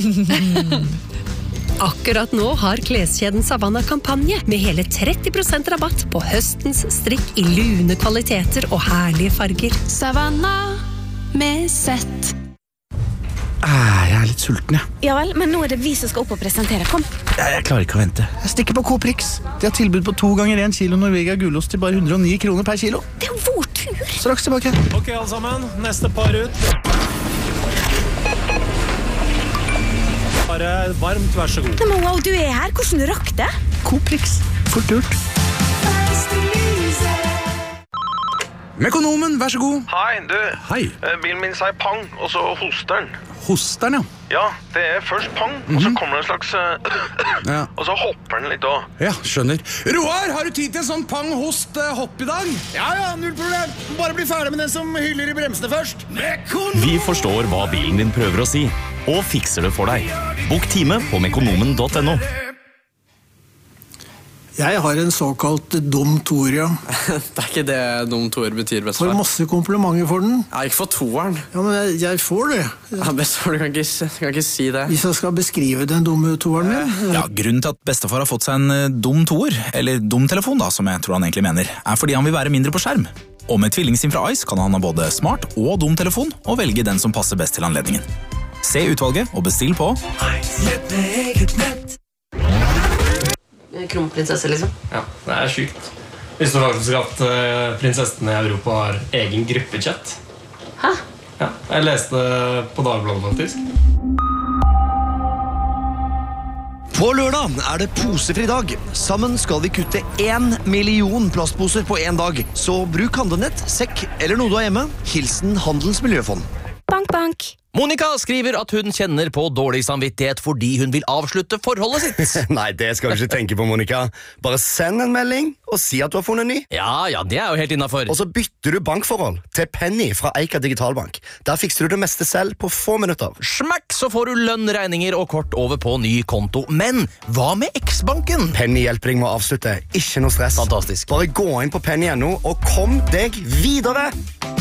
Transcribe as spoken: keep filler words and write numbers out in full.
Akkurat nå har kleskjeden Savanna kampanje med hele tretti prosent rabatt på høstens strikk I lune kvaliteter og herlige farger. Savanna med sett. Ah, jeg er litt sulten, jeg. Ja vel, men nå er det vi som skal opp og presentere. Kom. Jeg, jeg klarer ikke å vente. Jeg stikker på Coprix. De har tilbud på to ganger en kilo Norvegia gulost til bare hundre og ni kroner per kilo. Det er jo vår tur. Straks tilbake. Ok, alle sammen. Neste par ut. Bare varmt, vær så god. Nei, men wow, du er her. Hvordan du rakk det? Coprix. Fort gjort. Mekonomen, vær så god. Hei, du. Hei. Eh, Bilen min sier pang, og så hoster den. Hoster den, ja. Ja, det er først pang, og så kommer det en slags... eh, Ja. Og så hopper den litt også. Ja, skjønner. Roar, har du tid til en sånn pang-host-hopp I dag? Ja, ja, null problem. Bare bli ferdig med den som hyller I bremsene først. Vi forstår hva bilen din prøver å si, og fikser det for deg. Bok time på mekonomen punktum no. Jeg har en såkalt dum toer, ja. Det er ikke det dum toer betyr, bestefar. Får masse komplimenter for den. Ja, ikke for toeren. Ja, men jeg, jeg får det. Ja, bestefar, du kan ikke, du kan ikke si det. Hvis jeg skal beskrive den dumme toeren min. Ja, grunnen til at bestefar har fått seg en eh, dum toer, eller dum telefon da, som jeg tror han egentlig mener, er fordi han vil være mindre på skjerm. Og med tvillingsim fra Ice kan han ha både smart og dum telefon, og velge den som passer best til anledningen. Se utvalget og bestill på Kronprinsesse, liksom. Ja, det er sykt. Visste du faktisk at uh, prinsessen I Europa har egen gruppechat? Hæ? Ja, jeg leste det på Dagbladet, faktisk. På lørdag er det posefri dag. Sammen skal vi kutte en million plastposer på en dag. Så bruk handlenett, sekk eller noe du har hjemme. Hilsen Handelens Miljøfond. Bank, bank. Monica skriver at hun kjenner på dårlig samvittighet fordi hun vil avslutte forholdet sitt. Nei, det skal du ikke tenke på, Monica. Bare send en melding og si at du har funnet ny. Ja, ja, det er jo helt innenfor. Og så bytter du bankforhold til Penny fra Eika Digitalbank. Der fikser du det meste selv på få minutter. Smakk, så får du lønn, regninger og kort over på ny konto. Men hva med X-banken? Penny hjelper deg med å avslutte. Ikke noe stress. Fantastisk. Bare gå inn på penny punktum no og kom deg videre.